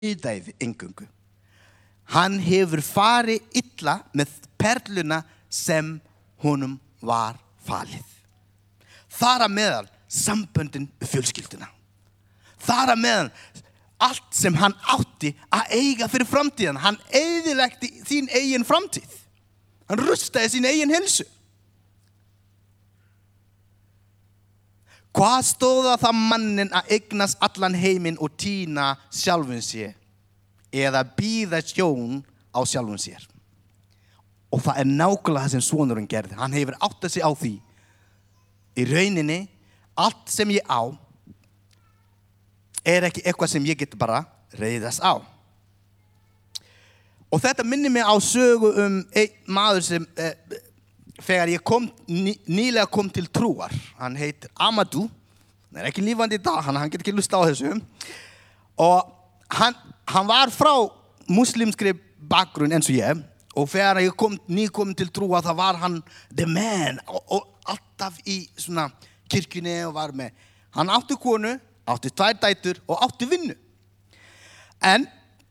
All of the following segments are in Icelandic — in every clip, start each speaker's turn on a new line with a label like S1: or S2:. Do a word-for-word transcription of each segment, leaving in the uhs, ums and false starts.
S1: auðæfi eingöngu. Hann hefur farið illa með perluna sem honum var falið. Þar að meðal samböndin við fjölskylduna. Þar að meðal allt sem hann átti að eiga fyrir framtíðan. Hann eyðilegti þín eigin framtíð. Hann rustaði sín eigin heilsu. Hvað stóða það mannin að eignast allan heiminn og týna sjálfum sér eða bíða sjón á sjálfum sér? Og það er nákvæmlega það sem sonurinn gerði. Hann hefur áttað sig á því. Í rauninni, allt sem ég á er ekki eitthvað sem ég get bara reiðast á. Og þetta minnir mig á sögu um einn maður sem eh, þegar ég kom, ný, nýlega kom til trúar. Hann heitir Amadou. Hann er ekki lífandi í dag, hann, hann getur ekki lusta á þessu. Og hann, hann var frá muslimskri bakgrunn eins og ég. Og þegar ég kom, ný kom til trúar, það var hann the man. Og, og alltaf í svona kirkjunni og var með. Hann átti konu, átti tvær dætur og átti vinnu. En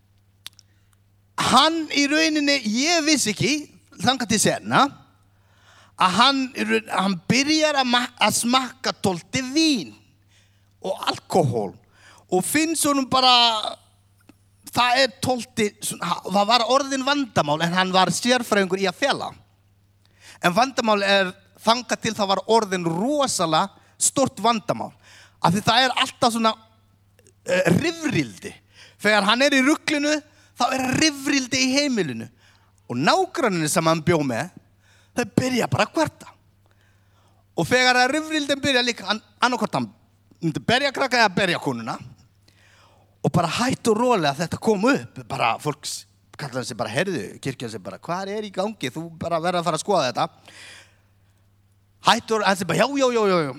S1: hann í rauninni, ég vissi ekki, þangað til sena, að hann, hann byrjar að, að smakka tólti vín og alkohól og finnst honum bara, það er tólti, það var orðin vandamál en hann var sérfræðingur í að fela. En vandamál er þangað til það var orðin rosalega stort vandamál. Af því það er alltaf svona uh, rifrildi. Þegar hann er í ruglinu, þá er rifrildi í heimilinu. Og nágranninu sem hann bjó með, þau byrja bara að kvarta. Og þegar að rifrildin byrja líka, annarkvort hann myndi berja krakka eða berja konuna. Og bara hætt og rólega þetta kom upp. Bara fólk kallaði sig bara, herðu, kirkjan sig bara, hvað er í gangi? Þú bara verður að fara að skoða þetta. Hætt og hann sig bara, já, já, já, já.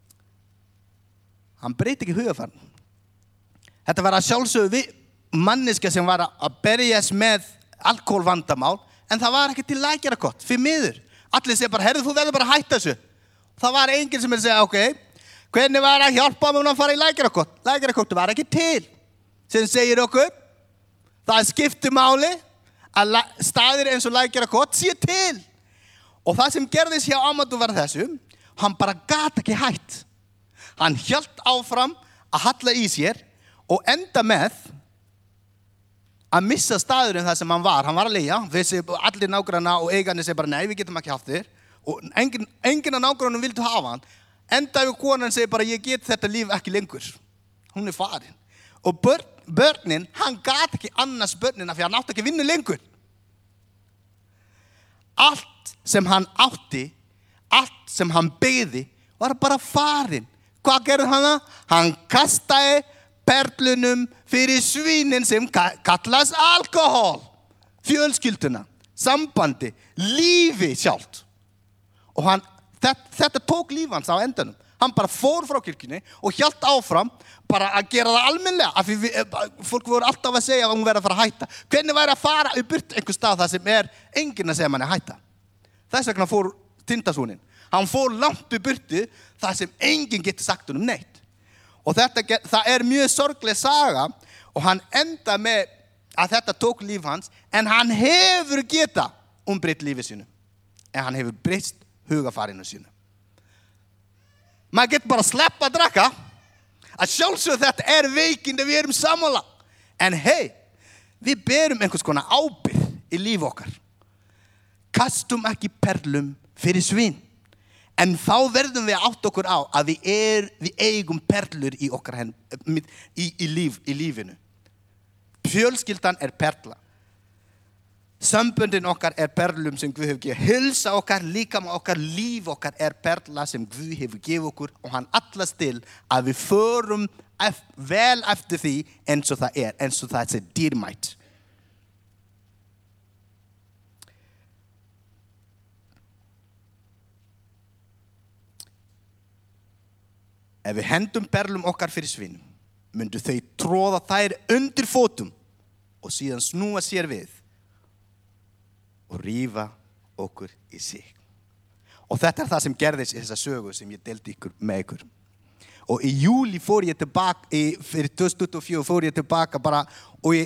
S1: Hann breyti ekki hugafarn. Þetta var að sjálfsögðu við manneska sem var að berjast með alkoholvandamál, en það var ekki til lækjara gott, fyrir miður. Allir segja bara, herðu, þú verður bara að hætta þessu. Það var enginn sem er að segja, ok, hvernig var að hjálpa mér að fara í lækjara gott? Lækjara gott var ekki til. Sem segir okkur, það skiptir máli að staðir eins og lækjara gott sé til. Og það sem gerðist hjá Amadou var þessu, hann bara gat ekki hætt. Hann hélt áfram að halla í sér og enda með að missa staðurinn þar sem hann var. Hann var að leigja, þessi allir nágranna og eigarnir segir bara, nei, við getum ekki haft þér. Og engin, enginn af nágrannum vildu hafa hann. Enda við konan segir bara, ég get þetta líf ekki lengur. Hún er farin. Og börn, börnin, hann gat ekki annars börnina fyrir hann átti ekki vinnu lengur. Allt sem hann átti, allt sem hann byggði, var bara farin. Hvað gerði hann? Hann kastaði perlunum fyrir svínin sem kallast alkohól. Fjölskylduna, sambandi, lífi sjálft. Og hann, þetta, þetta tók líf hans á endanum. Hann bara fór frá kirkjunni og hélt áfram bara að gera það almennlega. Af því við, fólk voru alltaf að segja að hún verði að fara að hætta. Hvernig væri að fara í burt einhver stað það sem er enginn að segja manni að hætta? Þess vegna fór tindasúnin. Hann fór langt í burtu þar sem enginn getur sagt honum neitt. Og þetta, það er mjög sorgleg saga og hann enda með að þetta tók líf hans, en hann hefur geta umbreytt lífið sínu. En hann hefur breytt hugafarinu sínu. Maður getur bara að sleppa að drakka, að sjálfsögðu þetta er veikindi, við erum sammála. En hei, við berum einhvers konar ábyrgð í líf okkar. Kastum ekki perlum fyrir svín. En þá verðum við átt okkur á að við, er, við eigum perlur í okkar henn, í, í, líf, í lífinu. Fjölskyldan er perla. Samböndin okkar er perlum sem Guð hefur gefið. Hilsa okkar, líkama okkar, líf okkar er perla sem Guð hefur gefið okkur og hann allast til að við förum ef, vel eftir því eins og það er, eins og það er dýrmætt. Ef við hendum perlum okkar fyrir svinum, myndu þau tróða þær undir fótum og síðan snúa sér við og rífa okkur í sig. Og þetta er það sem gerðist í þessa sögu sem ég deildi ykkur með ykkur. Og í júli fór ég tilbaka, í, fyrir tvö þúsund tuttugu og fjögur fór ég tilbaka bara og ég